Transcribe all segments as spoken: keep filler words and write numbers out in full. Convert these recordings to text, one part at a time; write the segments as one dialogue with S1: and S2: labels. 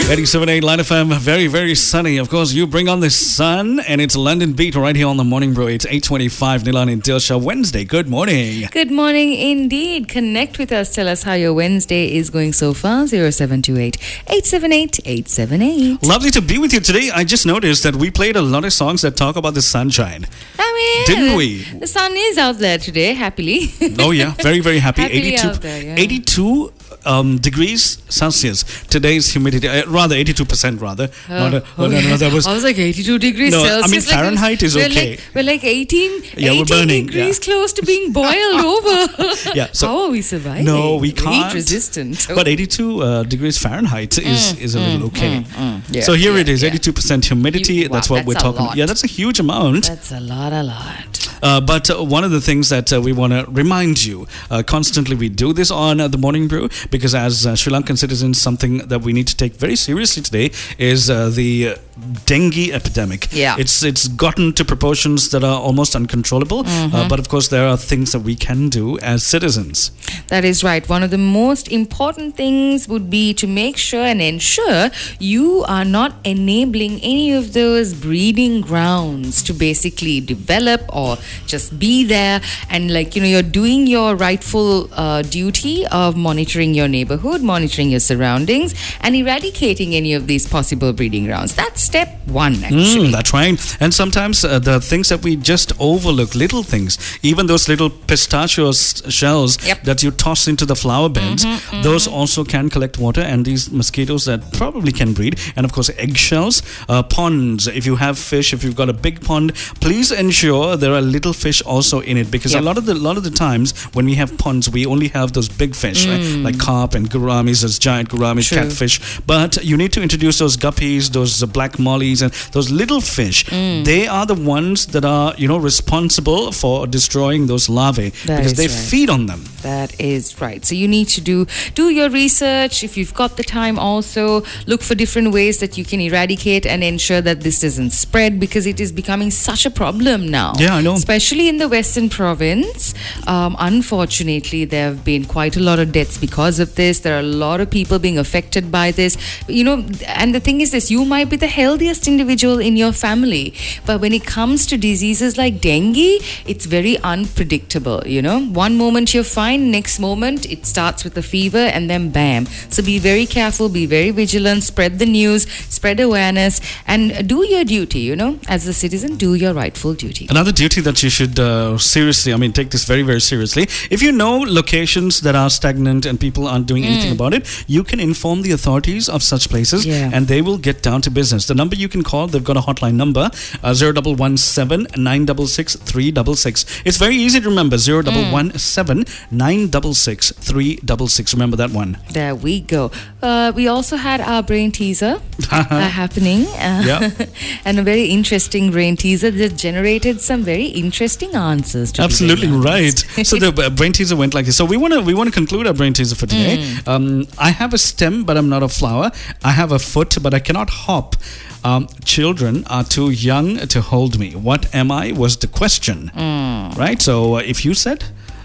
S1: eighty-seven point eight Line F M, very, very sunny. Of course, you bring on the sun, and it's London Beat right here on the Morning Brew. It's eight twenty-five, Nilan and Dilsha. Wednesday, good morning.
S2: Good morning indeed. Connect with us. Tell us how your Wednesday is going so far. zero seven two eight, eight seven eight, eight seven eight.
S1: Lovely to be with you today. I just noticed that we played a lot of songs that talk about the sunshine.
S2: I mean,
S1: didn't we?
S2: The sun is out there today, happily.
S1: Oh, yeah. Very, very happy.
S2: Happily
S1: eighty-two,
S2: out there, yeah.
S1: eighty-two um, degrees Celsius. Today's humidity, uh, rather eighty-two percent rather.
S2: Oh,
S1: Not a,
S2: oh,
S1: no, no, no, that was,
S2: I was like eighty-two degrees
S1: no,
S2: Celsius.
S1: I mean,
S2: like
S1: Fahrenheit is
S2: we're
S1: okay.
S2: Like, we're like eighteen,
S1: Yeah, we're
S2: eighteen
S1: burning,
S2: degrees
S1: yeah.
S2: close to being boiled over.
S1: Yeah, so-
S2: how are we surviving?
S1: No, we
S2: Heat
S1: can't.
S2: resistant.
S1: But eighty-two uh, degrees Fahrenheit is,
S2: Mm,
S1: is a little okay.
S2: mm, mm. Yeah,
S1: so here
S2: yeah,
S1: it is,
S2: yeah.
S1: eighty-two percent humidity.
S2: You-
S1: that's
S2: wow,
S1: what we're
S2: that's a
S1: talking.
S2: lot.
S1: Yeah, that's a huge amount.
S2: That's a lot, a lot.
S1: Uh, but uh, one of the things that uh, we want to remind you, uh, constantly we do this on uh, the Morning Brew, because as uh, Sri Lankan citizens, something that we need to take very seriously today is uh, the uh, dengue epidemic.
S2: Yeah.
S1: It's it's gotten to proportions that are almost uncontrollable.
S2: Mm-hmm.
S1: Uh, but of course, there are things that we can do as citizens.
S2: That is right. One of the most important things would be to make sure and ensure you are not enabling any of those breeding grounds to basically develop or just be there, and like, you know, you're doing your rightful uh, duty of monitoring your neighborhood, monitoring your surroundings, and eradicating any of these possible breeding grounds. That's step one, actually.
S1: Mm, that's right. And sometimes uh, the things that we just overlook, little things, even those little pistachio s- shells
S2: Yep.
S1: that you toss into the flower beds,
S2: Mm-hmm,
S1: those also can collect water, and these mosquitoes that probably can breed. And of course, eggshells, uh, ponds. If you have fish, if you've got a big pond, please ensure there are little fish also in it, because
S2: Yep.
S1: a lot of the lot of the times when we have ponds, we only have those big fish, right? Like carp and gouramis, those giant gouramis,
S2: Mm. True.
S1: catfish. But you need to introduce those guppies, those uh, black mollies, and those little fish.
S2: Mm.
S1: They are the ones that are, you know, responsible for destroying those larvae,
S2: That
S1: because
S2: is
S1: they
S2: right.
S1: feed on them.
S2: That is right. So you need to do do your research. If you've got the time, also look for different ways that you can eradicate and ensure that this doesn't spread, because it is becoming such a problem now.
S1: Yeah, I know.
S2: Especially in the Western Province. Um, unfortunately, there have been quite a lot of deaths because of this. There are a lot of people being affected by this. You know, and the thing is this, you might be the healthiest individual in your family, but when it comes to diseases like dengue, it's very unpredictable, you know. One moment you're fine, next moment it starts with a fever, and then bam. So be very careful, be very vigilant, spread the news, spread awareness, and do your duty, you know. As a citizen, do your rightful duty.
S1: Another duty that you should uh, seriously, I mean, take this very, very seriously. If you know locations that are stagnant and people aren't doing anything about it, you can inform the authorities of such places,
S2: Yeah.
S1: and they will get down to business. The number you can call, they've got a hotline number, uh, zero one one seven, nine six six, three six six. It's very easy to remember, zero one one seven, nine six six, three six six. Remember that one.
S2: There we go. Uh, we also had our brain teaser uh, happening. Uh,
S1: Yeah.
S2: and a very interesting brain teaser that generated some very interesting answers. To be
S1: Absolutely
S2: very
S1: right.
S2: honest.
S1: So the uh, brain teaser went like this. So we want to we want to conclude our brain teaser for today. Um, I have a stem, but I'm not a flower. I have a foot, but I cannot hop. Um, children are too young to hold me. What am I? Was the question. Right. So uh, if you said.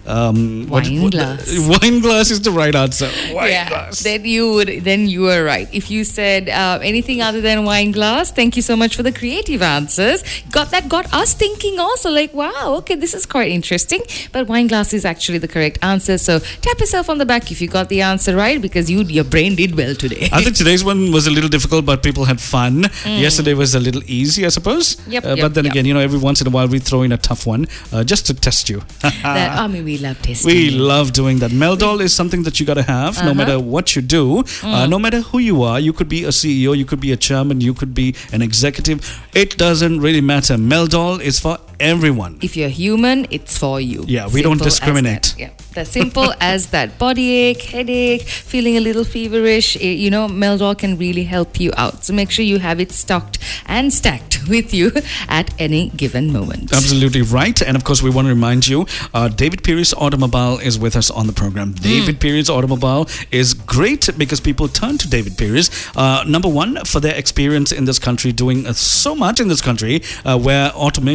S1: Um, what-
S2: Wine
S1: what-
S2: glass.
S1: wine glass is the right answer. Wine
S2: yeah,
S1: glass.
S2: then you would. Then you were right. If you said uh, anything other than wine glass, thank you so much for the creative answers. Got that got us thinking also. Like, wow, okay, this is quite interesting. But wine glass is actually the correct answer. So tap yourself on the back if you got the answer right, because you your brain did well today.
S1: I think today's one was a little difficult, but people had fun. Yesterday was a little easy, I suppose.
S2: Yep,
S1: Uh,
S2: yep,
S1: but then
S2: yep.
S1: again, you know, every once in a while we throw in a tough one uh, just to test you.
S2: that, I mean, we love tasting.
S1: We
S2: it.
S1: love doing that. Meldol is something that you got to have no
S2: Uh-huh.
S1: matter what you do, uh, no matter who you are. You could be a C E O, you could be a chairman, you could be an executive. It doesn't really matter. Meldol is for everyone.
S2: If you're human, it's for you.
S1: Yeah, we don't
S2: Simple as
S1: discriminate.
S2: that. Yeah, that's simple as that. Body ache, headache, feeling a little feverish, eh, you know, Meldol can really help you out. So make sure you have it stocked and stacked with you at any given moment.
S1: Absolutely right. And of course, we want to remind you, uh, David Perry's Automobile is with us on the program. David Perry's Automobile is great because people turn to David Perry's. Uh, number one, for their experience in this country, doing uh, so much in this country uh, where automation or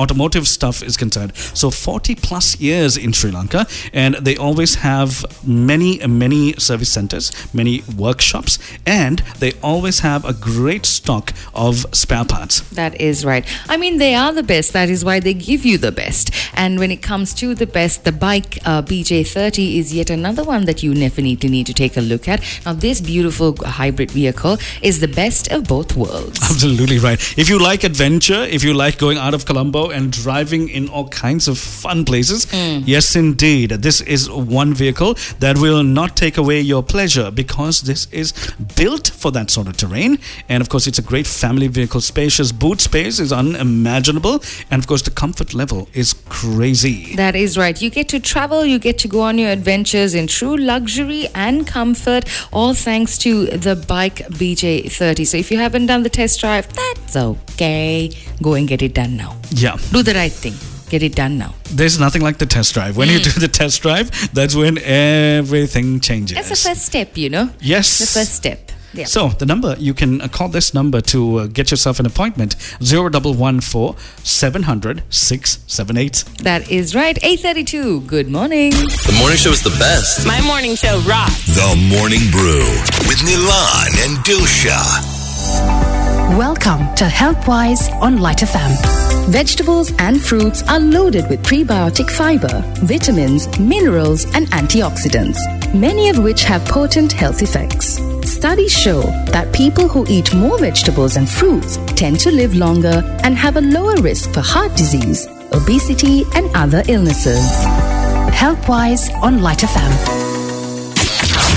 S1: automotive stuff is concerned. So forty plus years in Sri Lanka, and they always have many, many service centers, many workshops, and they always have a great stock of spare parts.
S2: That is right. I mean, they are the best. That is why they give you the best. And when it comes to the best, the bike uh, B J thirty is yet another one that you definitely need to take a look at. Now, this beautiful hybrid vehicle is the best of both worlds.
S1: Absolutely right. If you like adventure, if you like going out of Colombo and driving in all kinds of fun places, mm. yes, indeed, this is one vehicle that will not take away your pleasure, because this is built for that sort of terrain. And of course, it's a great family vehicle. Spacious boot space is unimaginable, and of course, the comfort level is crazy.
S2: That is right. You get to travel, you get to go on your adventures in true luxury and comfort, all thanks to the bike B J thirty. So if you haven't done the test drive, that's okay. Go and get it done now.
S1: Yeah.
S2: Do the right thing. Get it done now.
S1: There's nothing like the test drive. When mm. you do the test drive, that's when everything changes.
S2: That's the first step, you know.
S1: Yes.
S2: The first step. Yeah.
S1: So the number, you can uh, call this number to uh, get yourself an appointment, zero one one four, seven hundred, six seven eight.
S2: That is right. eight thirty-two. Good morning.
S3: The morning show is the best.
S4: My morning show rocks.
S3: The Morning Brew with Nilan and Dilsha.
S5: Welcome to HealthWise on Light F M. Vegetables and fruits are loaded with prebiotic fiber, vitamins, minerals, and antioxidants, many of which have potent health effects. Studies show that people who eat more vegetables and fruits tend to live longer and have a lower risk for heart disease, obesity, and other illnesses. HealthWise on Light F M.